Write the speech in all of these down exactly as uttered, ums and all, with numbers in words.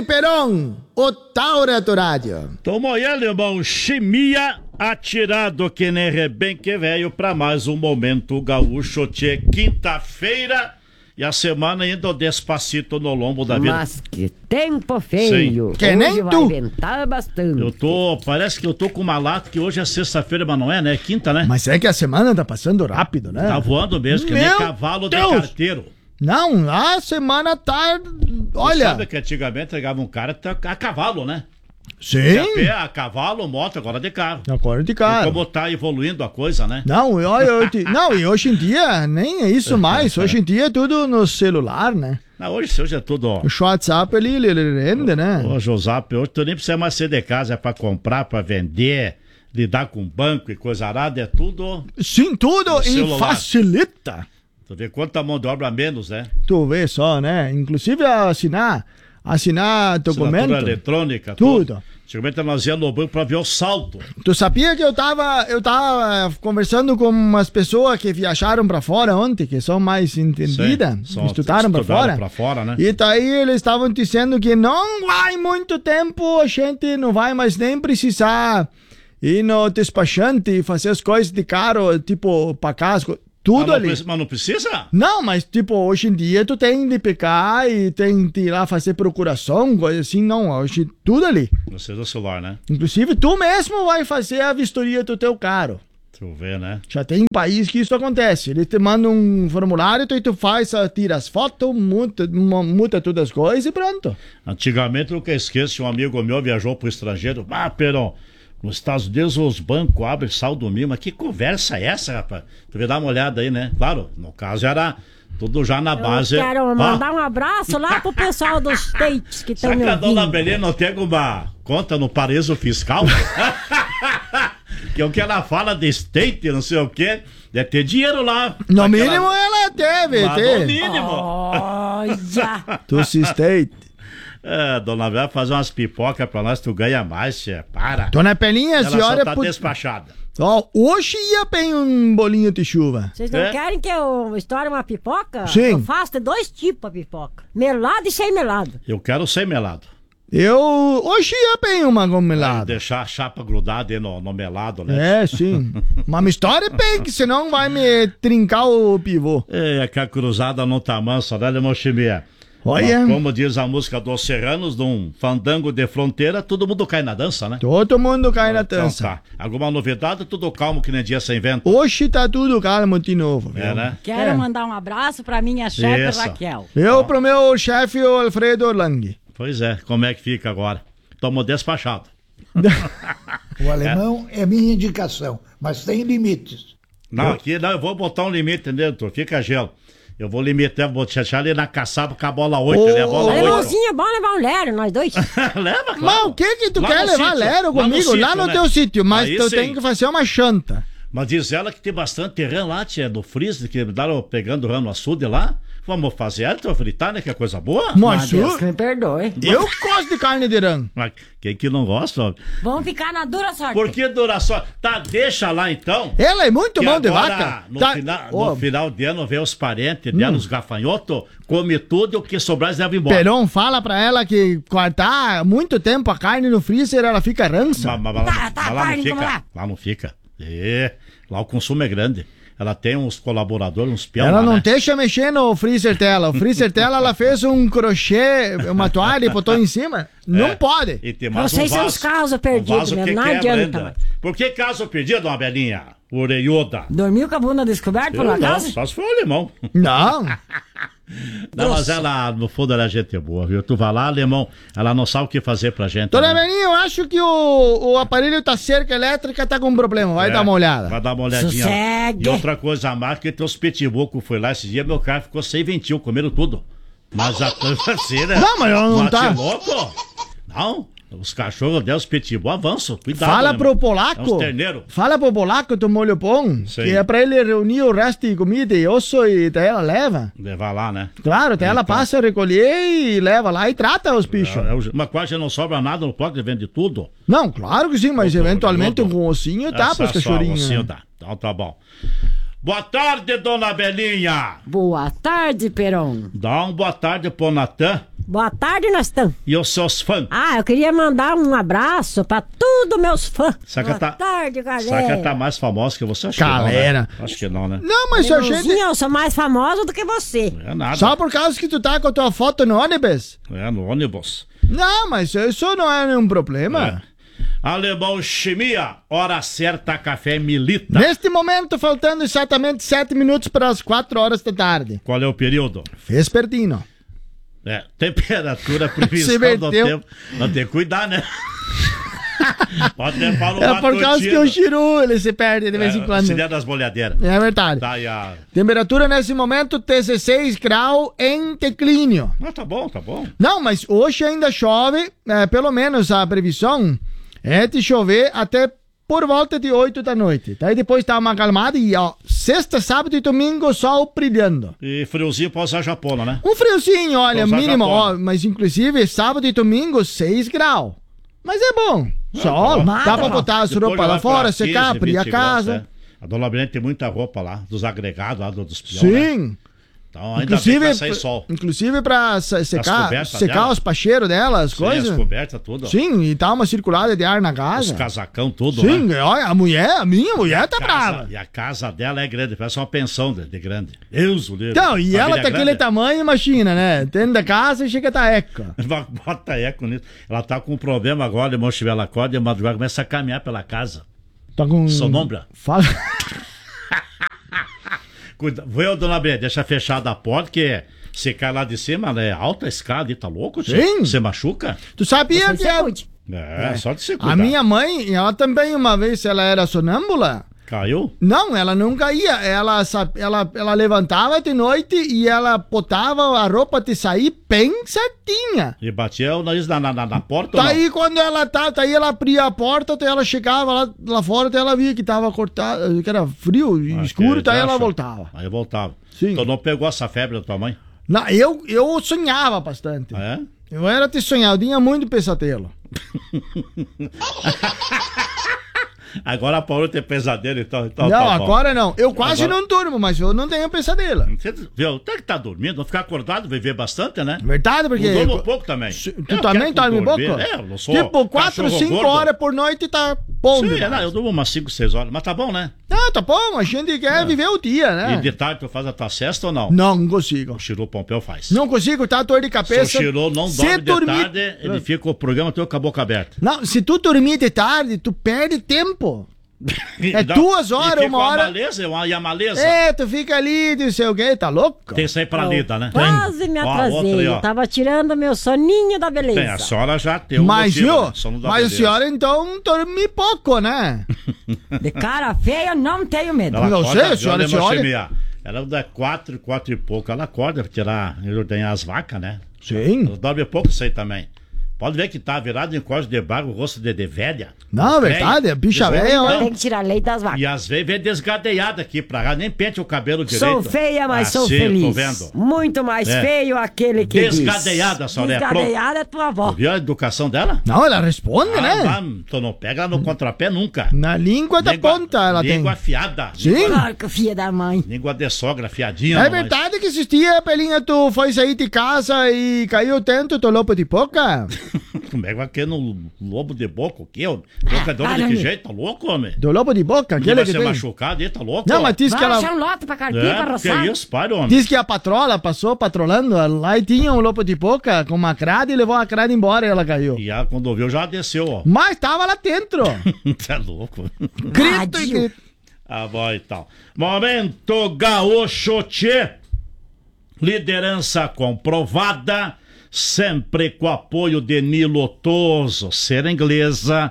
Peron, o Taura do Rádio. Toma aí, alemão, chimia atirado que nem rebenque velho pra mais um Momento Gaúcho, tchê, quinta-feira e a semana ainda o Despacito no lombo da vida. Mas que tempo feio. Sim. Que nem vai tu. ventar bastante. Eu tô, parece que eu tô com uma lata que hoje é sexta-feira, mas não é, né? É quinta, né? Mas é que a semana tá passando rápido, né? Tá voando mesmo, que nem Meu cavalo Deus. de carteiro. Não, a semana tá... Olha... Você sabe que antigamente entregava um cara a cavalo, né? Sim. A pé, a cavalo, moto, agora de carro. Agora de E carro. como tá evoluindo a coisa, né? Não, olha, eu te... não, e hoje em dia nem é isso mais. Hoje em dia é tudo no celular, né? Não, hoje, hoje é tudo, ó. O WhatsApp ele, ele rende, né? Hoje o Zap, hoje tu nem precisa mais ser de casa, é pra comprar, pra vender, lidar com banco e coisa arada, é tudo. Sim, tudo No e celular. facilita. Tu vê quanta mão de obra a menos, né? Tu vê só, né? Inclusive assinar, assinar documento. Assinatura eletrônica, Tudo. Antigamente nós íamos no banco pra ver o salto. Tu sabia que eu tava, eu tava conversando com umas pessoas que viajaram pra fora ontem, que são mais entendidas, Sim, só estudaram pra estudaram fora. pra fora, né? E daí eles estavam dizendo que não vai muito tempo, a gente não vai mais nem precisar ir no despachante e fazer as coisas de caro, tipo, pra casa, tudo Ah, não ali. precisa- mas não precisa? Não, mas tipo, hoje em dia tu tem de pegar e tem de ir lá fazer procuração, coisa assim, não, hoje tudo ali. Você do celular, né? Inclusive tu mesmo vai fazer a vistoria do teu carro. Tu vê, né? Já tem país que isso acontece. Ele te manda um formulário, tu, tu faz, tira as fotos, muda, muda todas as coisas e pronto. Antigamente, eu nunca esqueço, um amigo meu viajou pro estrangeiro. Ah, Perão, nos Estados Unidos os bancos abrem saldo mínimo. Mas que conversa é essa, rapaz? Tu vê dar uma olhada aí, né? Claro, no caso era tudo já na base. Eu quero Ah, mandar um abraço lá pro pessoal dos States que estão será me que a dona ouvindo. Belém não tem uma conta no paraíso fiscal? Que é o que ela fala de state, não sei o quê. Deve ter dinheiro lá. No Aquela- mínimo ela deve Lá no ter. mínimo. Olha. Tu se state. É, dona Vera, fazer umas pipocas pra nós, tu ganha mais, tia. Para. Dona Pelinha, a Ela senhora... só tá put- despachada. Ó, hoje ia bem um bolinho de chuva. Vocês não É? querem que eu estoure uma pipoca? Sim. Eu faço de dois tipos a pipoca. Melado e sem melado. Eu quero ser melado. Eu... Hoje ia bem uma com Vai melado. deixar a chapa grudada aí no, no melado, né? É, sim. Mas mistura bem, que senão vai me trincar o pivô. É, que a cruzada não tá mansa, né, irmão Chimia? Olha. Mas como diz a música dos Serranos, num fandango de fronteira, todo mundo cai na dança, né? Todo mundo cai na Então dança. tá. Alguma novidade, tudo calmo que nem dia sem vento. Hoje tá tudo calmo de novo. É, viu? né? Quero É. mandar um abraço pra minha chefe Isso. Raquel. Eu pro meu chefe, o Alfredo Lang. Pois é, como é que fica agora? Tomou despachado. O alemão é minha indicação, mas tem limites. Não, aqui não, eu vou botar um limite, entendeu, doutor? Fica gelo. Eu vou limitar, vou deixar ele na caçapa com a bola oito, Ô, ele é a bola ô, oito. Alemãozinho, é bom levar um lério, nós dois. Leva, claro. Mas o que que tu Lá quer no levar sítio, Lero lá no comigo? sítio, lá no né? teu sítio, mas Aí tu sim. tem que fazer uma chanta. Mas diz ela que tem bastante terreno lá, tia, no freezer, que daram pegando rano açude lá. Vamos fazer ela, tu fritar, né? Que é coisa boa. Mas Deus eu, que me perdoe. eu gosto de carne de rã. Mas quem que não gosta, ó? Vamos ficar na dura sorte. Por que dura só? Tá, deixa lá então. Ela é muito Que mão de agora, vaca. No, Tá- final, Ô, no final de ano, vê os parentes dela, os gafanhotos, come tudo e o que sobrar eles levam embora. Perón, fala pra ela que guardar muito tempo a carne no freezer, ela fica rança. Mas, mas, mas lá, Tá, tá, mas lá não carne, fica. como lá? Lá não fica. É, lá o consumo é grande. Ela tem uns colaboradores, uns peões Ela lá, não né? deixa mexer no freezer dela. O freezer dela, ela fez um crochê, uma toalha e botou em cima. Não É. pode. E tem mais Vocês um são vaso, os casos um perdidos vaso mesmo, que não quebra adianta. ainda. Por que caso perdido, uma belinha? Orelhuda. Dormiu com a bunda descoberta por Eu não, acaso? só se for alemão. Não. Não, mas ela, no fundo, ela é gente boa, viu? Tu vai lá, alemão, ela não sabe o que fazer pra gente. Dona né? Beninha, eu acho que o, o aparelho da cerca elétrica tá com um problema. Vai É, dar uma olhada. Vai dar uma olhadinha. Sossegue. E outra coisa, a marca que tem os pitbull que foi lá esse dia, meu carro ficou sem ventil, comeram tudo. Mas a assim, né? Não, mas eu não Mas tá- é louco? Não, os cachorros deles, os pitbull, avançam. Cuidado, Fala né, pro mano? É polaco. uns terneiros. Fala pro polaco do molho pão. Sim. Que é pra ele reunir o resto de comida e osso e daí ela leva. Levar lá, né? Claro, daí ela Então. passa a recolher e leva lá e trata os bichos. É, é o- Mas quase não sobra nada no pote, vende tudo. Não, claro que sim, mas Tudo, eventualmente tudo. um ossinho tá Essa pros só, cachorrinhos. ossinho né? dá. Então tá bom. Boa tarde, dona Belinha. Boa tarde, Peron. Dá uma boa tarde pro Natan. Boa tarde, Nastão. E os seus fãs? Ah, eu queria mandar um abraço pra todos meus fãs. Será que Boa tá, tarde, galera. será que ela tá mais famosa que você? Acho Galera. que não, né? Acho que não, né? Não, mas a gente... Leãozinho, eu sou mais famosa do que você. Não é nada. Só por causa que tu tá com a tua foto no ônibus? É, no ônibus. Não, mas isso não é nenhum problema. É. Alemão Chimia, hora certa, café Milita. Neste momento, faltando exatamente sete minutos para as quatro horas da tarde. Qual é o período? Vespertino. É, temperatura, Se previsão do meteu. tempo. Não tem que cuidar, né? Pode levar um É por causa que o Chiru, ele se perde de vez em quando. Se der das bolhadeiras. É verdade. Tá, e a... Temperatura nesse momento, dezesseis graus em declínio. Ah, tá bom, tá bom. Não, mas hoje ainda chove, é, pelo menos a previsão é de chover até por volta de oito da noite. Daí depois tá uma acalmada e ó, sexta, sábado e domingo sol brilhando. E friozinho pra usar japona, né? Um friozinho, olha, Usar mínimo, japona. ó, mas inclusive sábado e domingo seis graus. Mas é bom, sol, tá bom. dá pra botar as Depois roupas já lá vai fora, pra secar, quinze, abrir a vinte graus, casa. é. A Dona Brilhante tem muita roupa lá, dos agregados lá, do- dos peões, né? Sim. Então ainda Inclusive, bem que vai sair sol. inclusive pra se- secar, cobertas secar dela. os pacheiros dela, as Sim, coisas. as cobertas, tudo. Sim, e tá uma circulada de ar na Os casa. casacão, tudo, Sim, né? olha, a mulher, a minha mulher tá Casa- brava. E a casa dela é grande, parece uma pensão de, de grande. Deus o livre. Então, e ela Família tá aquele grande. tamanho, imagina, né? Dentro da casa e chega a tá eca. Bota eco nisso. Ela tá com um problema agora, irmão, estiver ela acorda e de madrugada começa a caminhar pela casa. Tá com... Sonombra. Fala... Cuida, viu, Dona Brilhante, deixa fechada a porta, que você cai lá de cima, ela é alta a escada e tá louco, tio? Sim. Você machuca? Tu sabia Você que a, cuide. É, só de se cuidar. a minha mãe, ela também uma vez, ela era sonâmbula. Caiu? Não, ela não caía. Ela, sa- ela, ela levantava de noite e ela botava a roupa de sair bem certinha. E batia o nariz na, na, na- na porta ou não? Daí quando ela tá, daí ela abria a porta, daí ela chegava lá, lá fora, daí ela via que tava cortado, que era frio e Ah, escuro, que daí ela acha? voltava. Aí voltava. Sim. Tu não pegou essa febre da tua mãe? Não, eu, eu sonhava bastante. É? Eu era de sonhar, eu tinha muito pesadelo. Agora parou de ter pesadelo, então, então não, tá bom. agora não. Eu quase Agora- não durmo, mas eu não tenho pesadelo. Você viu? Até que tá dormindo, não ficar acordado, viver bastante, né? Verdade, porque... Eu durmo pouco também. Se- Tu Eu também quero dorme pouco? dormir. É, eu não sou Tipo, quatro, cachorro cinco gordo. horas por noite tá bom Sim, demais. não, eu durmo umas cinco, seis horas, mas tá bom, né? Ah, tá bom, a gente quer viver o dia, né? E de tarde tu faz a tua cesta ou não? Não, não consigo. O Chiru Pompeu faz. Não consigo, tá dor de Se o cabeça. Chiru não Se dorme de dormir- tarde, ele fica o programa teu com a boca aberta. Não, se tu dormir de tarde, tu perde tempo. E É dá- duas e horas, fica uma hora- A maleza, uma, e a maleza. É, tu fica ali, não sei o que, tá louco? Tem isso aí pra lida, né? Quase me Ó, atrasei. outra aí, ó. Eu tava tirando meu soninho da beleza. Tem, a senhora já tem um Mas, motivo, viu? né? Sono da Mas a beleza. senhora então dorme pouco, né? De cara feia, eu não tenho medo. Ela Não acorda, sei, viu, senhora, alemã senhora- chimia? Ela dá quatro, quatro e pouco, ela acorda pra tirar, ordenhar as vacas, né? Sim. Ela dorme pouco isso aí também. Pode ver que tá virado em código de barro, o rosto de, de velha. Não, Velha. verdade, a bicha Desordem, velha, não. olha. Tem que tirar leite das vacas. E às vezes vem desgadeada aqui pra cá, nem pente o cabelo direito. Sou feia, mas sou Assim, feliz. tô vendo. Muito mais É. feio aquele que diz. Desgadeada, senhora. É pronto. Desgadeada é tua avó. Viu a educação dela? Não, ela responde, Ah, né? vá, tu não pega no contrapé nunca. Na língua da Língua- ponta ela tem. Língua afiada. Sim. Claro que filha da mãe. Língua de sogra, afiadinha. É mas- verdade que esses dias, Pelinha, tu foi sair de casa e caiu dentro do lobo de boca? Como é que vai querer no lobo de boca? O quê? Boca de olho de para, que meu. jeito? Tá louco, homem? Do lobo de boca? Ele Aquele vai que ser tem? machucado aí, tá louco? Não, mas diz que Vai ela... achar um lote pra carpir, É, pra que roçar. é isso, para, homem. Diz que a patrola passou patrolando lá e tinha um lobo de boca com uma crada e levou a crada embora e ela caiu. E ela, quando ouviu, já desceu, ó. Mas tava lá dentro. Tá louco? Grito e grito. Ah, bom e tal. Momento gaúcho, tchê. Liderança comprovada, sempre com apoio de Nilo Toso, Ser Inglesa,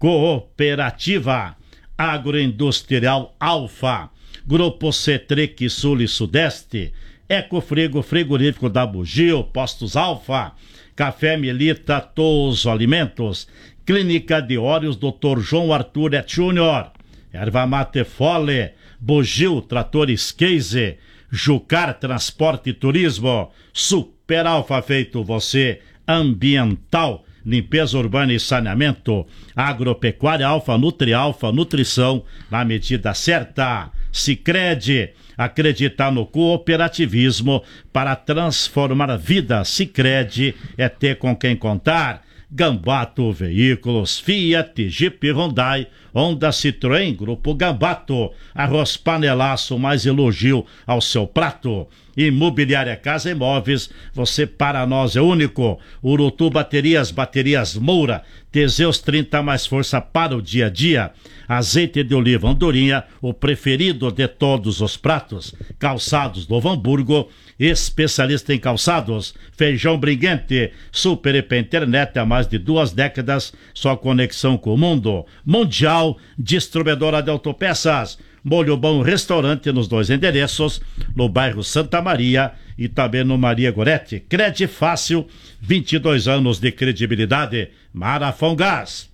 Cooperativa, Agroindustrial Alfa, Grupo Cetric Sul e Sudeste, Ecofrigo Frigorífico da Bugio, Postos Alfa, Café Milita Toso Alimentos, Clínica de Óleos doutor João Arthur Et Júnior, Erva Mate Fole, Bugio Tratores Case, Jucar Transporte e Turismo, Super Alfa Feito Você, Ambiental, Limpeza Urbana e Saneamento, Agropecuária Alfa, Nutri Alfa, Nutrição na medida certa, Sicredi, Acreditar no cooperativismo para transformar a vida. Sicredi é ter com quem contar. Gambato Veículos, Fiat, Jeep, Hyundai, Honda, Citroën, Grupo Gambato. Arroz Panelaço, mais elogio ao seu prato. Imobiliária Casa Imóveis, você para nós é único. Urutu Baterias, Baterias Moura, Teseus trinta mais força para o dia a dia. Azeite de oliva Andorinha, o preferido de todos os pratos. Calçados Novo Hamburgo, especialista em calçados. Feijão Briguente, Super I P Internet há mais de duas décadas, só conexão com o mundo. Mundial, distribuidora de autopeças. Molho Bom Restaurante nos dois endereços, no bairro Santa Maria e também no Maria Goretti. Credi Fácil, vinte e dois anos de credibilidade. Marafão Gás.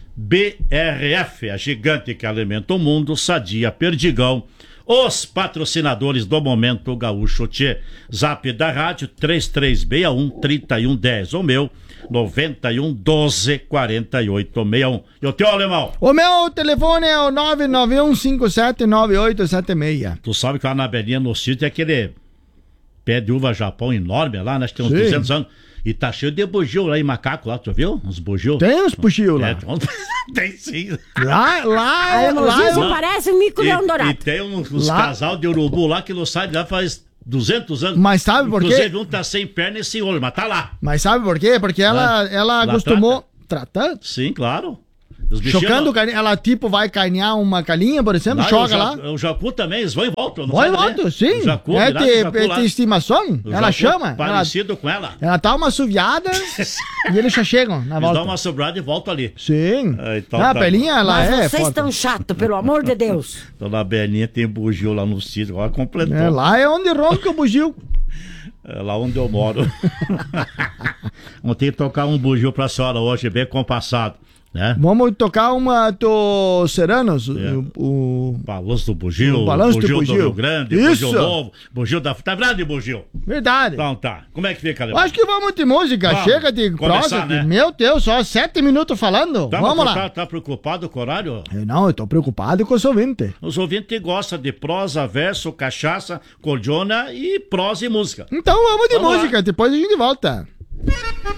B R F, a gigante que alimenta o mundo. Sadia Perdigão. Os patrocinadores do Momento Gaúcho Tchê. Zap da rádio três três seis um, três um um zero. O meu, nove um, doze, quarenta e oito, sessenta e um. E o teu, alemão? O meu telefone é o nove nove um cinco sete nove oito sete seis. Tu sabe que lá na Belinha, no sítio, é aquele pé de uva Japão enorme lá, né? Acho que tem uns Sim. duzentos anos. E tá cheio de bugio lá em macaco lá, tu viu? Uns bugio. Tem uns puxios lá. É, tem sim. Lá, lá, Aí, lá, isso lá, parece um mico-leão E, dourado. e tem uns, uns Lá- casal de urubu lá que não sai de lá faz duzentos anos. Mas sabe por quê? Inclusive um tá sem perna e sem olho, mas tá lá. Mas sabe por quê? Porque ela, Lá- ela lá acostumou... Tratando? Sim, claro. Os bichinhos Chocando, não- o carinha- ela tipo vai carnear uma calinha, por exemplo, Lá, choca o lá. ja- O jacu também, eles vão e voltam. Não Vai e sabe, volta, né? sim. O jacu, é virado de, o jacu é lá. de estimação, O ela jacu chama. Ela, Parecido com ela. ela tá uma assoviada e eles já chegam na Eles volta. dão uma sobrada e voltam ali. Sim. Ah, então Ah, a tá Pelinha, ela Mas é vocês foda. estão chatos, pelo amor de Deus. Dona Belinha tem bugio lá no sítio, agora completou. É, lá é onde ronca o bugio. É lá onde eu moro. Vamos ter que tocar um bugio pra senhora hoje, bem compassado, né? Vamos tocar uma dos Seranos, É. o, o- Balanço do bugio, O balanço do bugio do bugio. Rio Grande, Isso. bugio novo, bugio da... Tá vendo, bugio? Verdade. Então tá. Como é que fica, Eu Alemão? Acho que vamos de música. Vamos. Chega de Começar, prosa. né? Meu Deus, só sete minutos falando. Tá, vamos mas lá. Tá, tá preocupado com o horário? Eu não, eu tô preocupado com os ouvintes. Os ouvintes gostam de prosa, verso, cachaça, cordiona e prosa e música. Então vamos de Vamos lá. música, depois a gente volta.